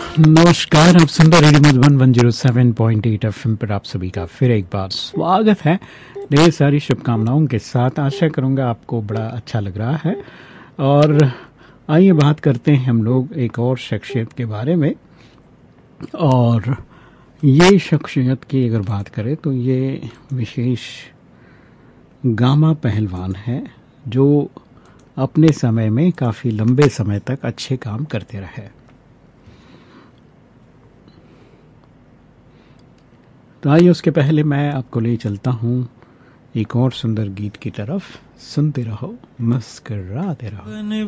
नमस्कार, आप सुन रहे रेडियो मधुबन 107.8 एफएम पर आप सभी का फिर एक बार स्वागत है। ढेर सारी शुभकामनाओं के साथ आशा करूंगा आपको बड़ा अच्छा लग रहा है। और आइए बात करते हैं हम लोग एक और शख्सियत के बारे में। और ये शख्सियत की अगर बात करें तो ये विशेष गामा पहलवान है जो अपने समय में काफ़ी लंबे समय तक अच्छे काम करते रहे। तो आइए उसके पहले मैं आपको ले चलता हूँ एक और सुंदर गीत की तरफ। सुनते रहो, मुस्कराते रहो।